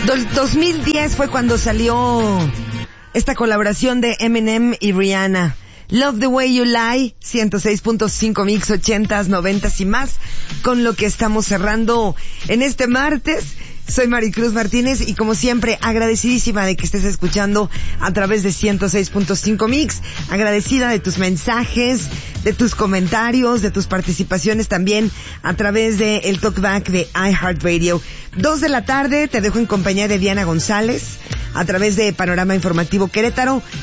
2010 fue cuando salió esta colaboración de Eminem y Rihanna. Love the Way You Lie, 106.5 mix, 80s, 90s y más, con lo que estamos cerrando en este martes. Soy Maricruz Martínez y como siempre agradecidísima de que estés escuchando a través de 106.5 mix, agradecida de tus mensajes, de tus comentarios, de tus participaciones también a través de el talkback de iHeartRadio. 2 de la tarde te dejo en compañía de Diana González a través de Panorama Informativo Querétaro.